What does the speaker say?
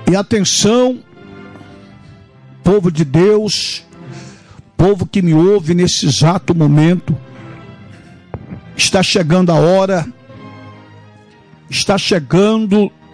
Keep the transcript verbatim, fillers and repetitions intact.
E atenção, povo de Deus, povo que me ouve nesse exato momento, está chegando a hora, está chegando